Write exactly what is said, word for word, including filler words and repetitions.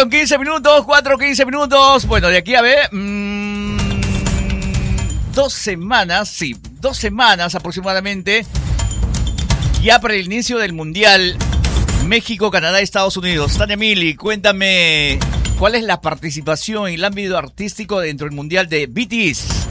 con quince minutos, cuatro, quince minutos. Bueno, de aquí a ver... Mmm, dos semanas, sí, dos semanas aproximadamente, ya para el inicio del Mundial México, Canadá, Estados Unidos. Tania Mili, cuéntame, ¿cuál es la participación en el ámbito artístico dentro del Mundial de B T S?